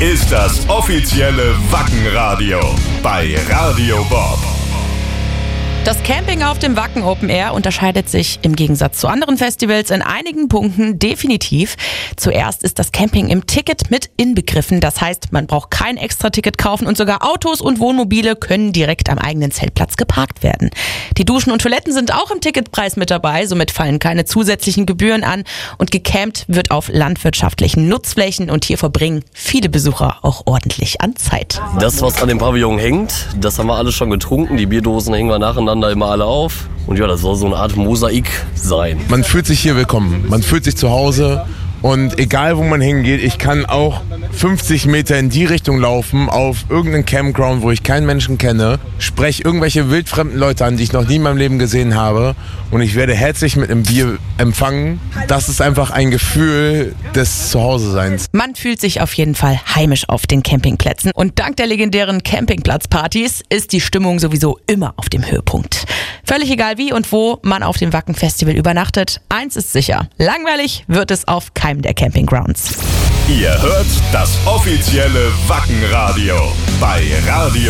ist das offizielle Wacken-Radio bei Radio Bob. Das Camping auf dem Wacken Open Air unterscheidet sich im Gegensatz zu anderen Festivals in einigen Punkten definitiv. Zuerst ist das Camping im Ticket mit inbegriffen. Das heißt, man braucht kein extra Ticket kaufen und sogar Autos und Wohnmobile können direkt am eigenen Zeltplatz geparkt werden. Die Duschen und Toiletten sind auch im Ticketpreis mit dabei. Somit fallen keine zusätzlichen Gebühren an und gecampt wird auf landwirtschaftlichen Nutzflächen und hier verbringen viele Besucher auch ordentlich an Zeit. Das, was an dem Pavillon hängt, das haben wir alles schon getrunken. Die Bierdosen hängen wir nacheinander immer alle auf. Und ja, das soll so eine Art Mosaik sein. Man fühlt sich hier willkommen, man fühlt sich zu Hause und egal wo man hingeht, ich kann auch 50 Meter in die Richtung laufen auf irgendeinen Campground, wo ich keinen Menschen kenne, spreche irgendwelche wildfremden Leute an, die ich noch nie in meinem Leben gesehen habe und ich werde herzlich mit einem Bier empfangen. Das ist einfach ein Gefühl des Zuhause-Seins. Man fühlt sich auf jeden Fall heimisch auf den Campingplätzen und dank der legendären Campingplatzpartys ist die Stimmung sowieso immer auf dem Höhepunkt. Völlig egal wie und wo man auf dem Wacken-Festival übernachtet, eins ist sicher, langweilig wird es auf keinem der Campinggrounds. Ihr hört das offizielle Wacken-Radio bei Radio